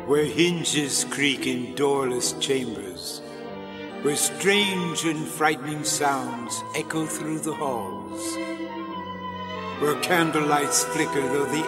where hinges creak in doorless chambers, where strange and frightening sounds echo through the halls, where candlelights flicker though the